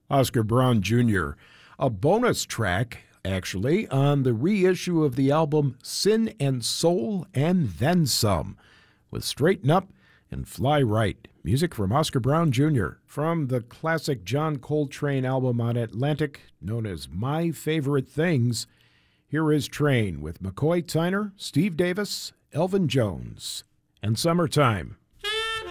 Oscar Brown Jr., a bonus track, actually, on the reissue of the album Sin and Soul and Then Some, with Straighten Up and Fly Right. Music from Oscar Brown Jr. from the classic John Coltrane album on Atlantic, known as My Favorite Things. Here is Train with McCoy Tyner, Steve Davis, Elvin Jones, and Summertime.